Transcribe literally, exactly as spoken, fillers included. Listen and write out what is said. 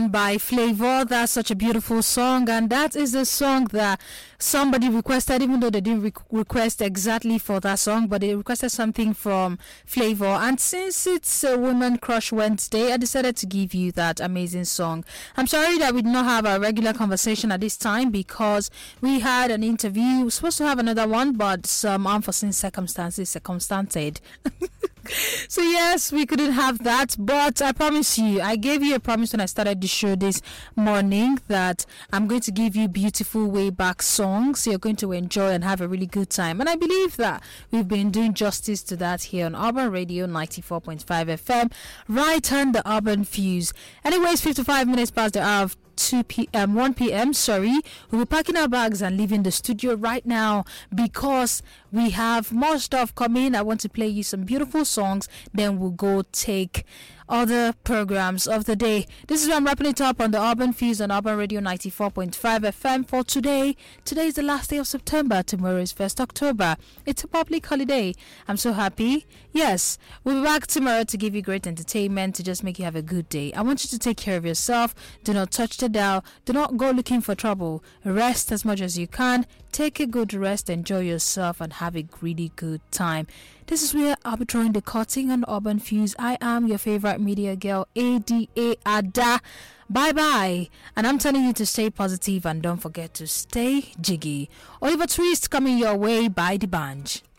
Woman by Flavor. That's such a beautiful song, and that is the song that somebody requested, even though they didn't re- request exactly for that song, but they requested something from Flavor. And since it's a Woman Crush Wednesday, I decided to give you that amazing song. I'm sorry that we did not have a regular conversation at this time because we had an interview. We were supposed to have another one, but some unforeseen circumstances circumstanted. So yes, we couldn't have that, but I promise you, I gave you a promise when I started the show this morning that I'm going to give you beautiful way back songs you're going to enjoy and have a really good time, and I believe that we've been doing justice to that here on Urban Radio ninety-four point five F M, right on the Urban Fuse. Anyways, fifty-five minutes past the hour of two p.m. one p.m. Sorry, we'll be packing our bags and leaving the studio right now because we have more stuff coming. I want to play you some beautiful songs, then we'll go take other programs of the day. This is where I'm wrapping it up on the Urban Fuse on Urban Radio ninety-four point five F M for today. Today is the last day of September. Tomorrow is first October. It's a public holiday. I'm so happy. Yes, we'll be back tomorrow to give you great entertainment, to just make you have a good day. I want you to take care of yourself. Do not touch the dial. Do not go looking for trouble. Rest as much as you can. Take a good rest, enjoy yourself, and have a really good time. This is where I'll be drawing the curtain on Urban Fuse. I am your favorite media girl, A D A Ada. Bye bye. And I'm telling you to stay positive and don't forget to stay jiggy. Oliver Twist coming your way by the bunch.